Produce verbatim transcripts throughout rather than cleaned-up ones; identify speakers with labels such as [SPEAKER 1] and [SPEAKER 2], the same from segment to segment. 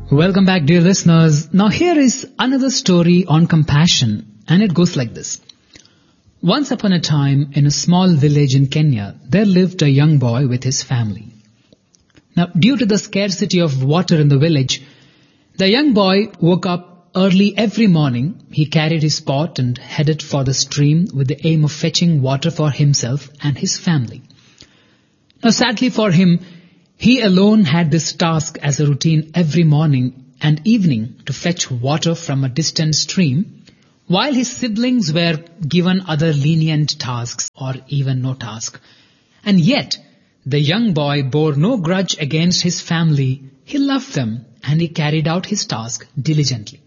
[SPEAKER 1] Welcome back, dear listeners. Now here is another story on compassion, and it goes like this. Once upon a time, in a small village in Kenya, there lived a young boy with his family. Now, due to the scarcity of water in the village, the young boy woke up early every morning. He carried his pot and headed for the stream with the aim of fetching water for himself and his family. Now, sadly for him, he alone had this task as a routine every morning and evening to fetch water from a distant stream, while his siblings were given other lenient tasks or even no task. And yet, the young boy bore no grudge against his family. He loved them and he carried out his task diligently.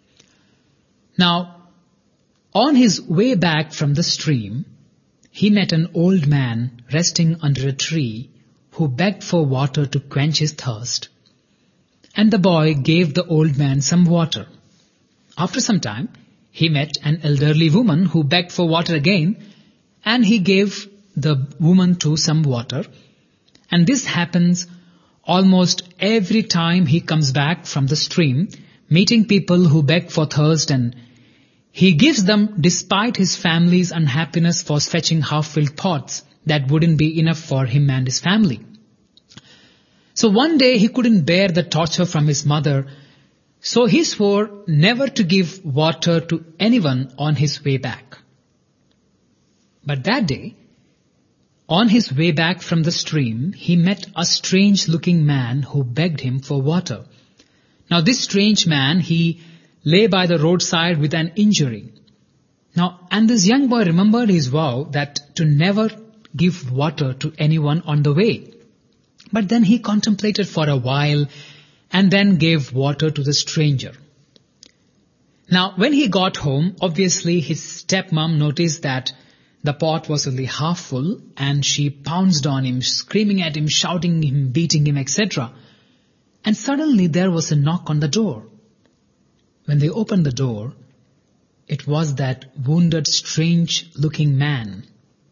[SPEAKER 1] Now, on his way back from the stream, he met an old man resting under a tree who begged for water to quench his thirst. And the boy gave the old man some water. After some time, he met an elderly woman who begged for water again, and he gave the woman too some water. And this happens almost every time he comes back from the stream, meeting people who beg for thirst, and he gives them despite his family's unhappiness for fetching half-filled pots that wouldn't be enough for him and his family. So one day he couldn't bear the torture from his mother, so he swore never to give water to anyone on his way back. But that day, on his way back from the stream, he met a strange-looking man who begged him for water. Now this strange man, he lay by the roadside with an injury. Now, and this young boy remembered his vow that to never give water to anyone on the way. But then he contemplated for a while and then gave water to the stranger. Now, when he got home, obviously his stepmom noticed that the pot was only half full, and she pounced on him, screaming at him, shouting him, beating him, et cetera. And suddenly there was a knock on the door. When they opened the door, it was that wounded, strange-looking man.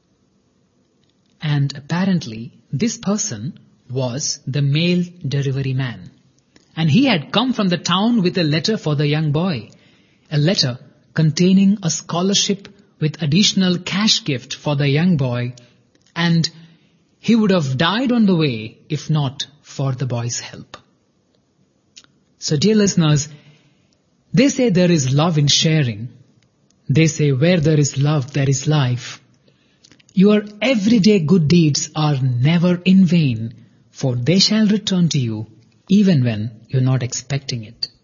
[SPEAKER 1] And apparently, this person was the mail delivery man. And he had come from the town with a letter for the young boy. A letter containing a scholarship with additional cash gift for the young boy. And he would have died on the way if not for the boy's help. So dear listeners, they say there is love in sharing. They say where there is love, there is life. Your everyday good deeds are never in vain, for they shall return to you even when you're not expecting it.